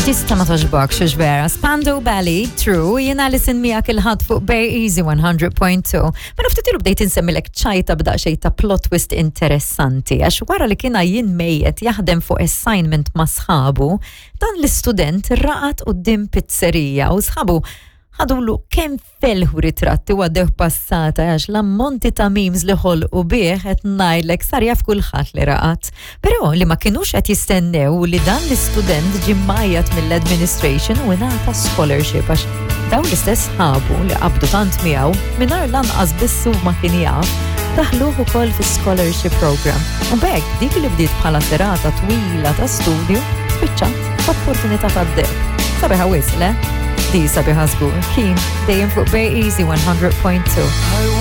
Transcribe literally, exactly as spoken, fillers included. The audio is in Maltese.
Tista ma toġbok xux vera. Spandau Ballet, true, jena listen miegħek il-ħadd fuq Bay Easy one hundred point two. Ma niftitilu bdejt insemmilek ċajta b'da xejta plot twist interessanti, għax wara li kiena jien mejjet jaħdem fuq assignment ma' sħabu, dan l-istudent raqat qudiem pizzerija u sħabu ħadulu kemm felħu ritratti u għaddew passata għax l-ammonti ta' memes li ħolqu bih qed ngħidlek sar jaf kulħadd li raqat. Però li ma kinux qed jistennew li dan l-istudent ġie mmajjat mill-administration u ngħata scholarship għax dawn l-istess ħabu li qabdu tant miegħu mingħajr lanqas bissu ma kien jaf daħluh ukoll fi-scholarship program. U b'hekk dik li bdiet bħala serata twila ta' studju spiċċat f'opportunità tad-deb. Sabiħa wisle? Di sabiħa żgur, kien dejjem fuq Bay Easy one hundred point two.